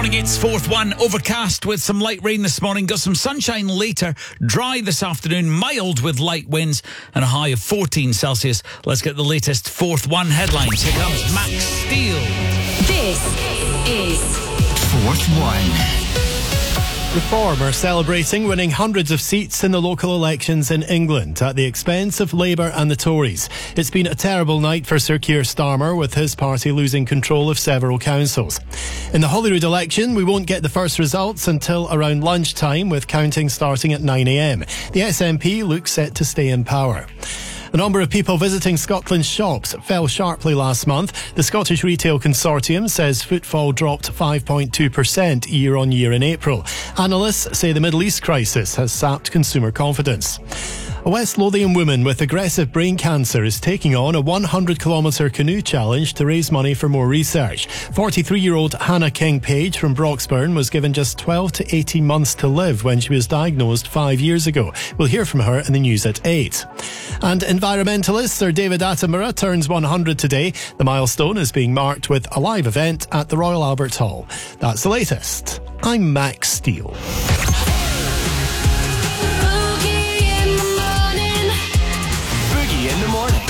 It's fourth one, overcast with some light rain this morning, got some sunshine later, dry this afternoon, mild with light winds and a high of 14 Celsius. Let's get the latest fourth one headlines. Here comes Max Steele. This is Fourth One. Reform are celebrating winning hundreds of seats in the local elections in England at the expense of Labour and the Tories. It's been a terrible night for Sir Keir Starmer, with his party losing control of several councils. In the Holyrood election, we won't get the first results until around lunchtime, with counting starting at 9 a.m. The SNP looks set to stay in power. The number of people visiting Scotland's shops fell sharply last month. The Scottish Retail Consortium says footfall dropped 5.2% year on year in April. Analysts say the Middle East crisis has sapped consumer confidence. A West Lothian woman with aggressive brain cancer is taking on a 100-kilometre canoe challenge to raise money for more research. 43-year-old Hannah King-Page from Broxburn was given just 12 to 18 months to live when she was diagnosed 5 years ago. We'll hear from her in the news at 8. And environmentalist Sir David Attenborough turns 100 today. The milestone is being marked with a live event at the Royal Albert Hall. That's the latest. I'm Max Steele.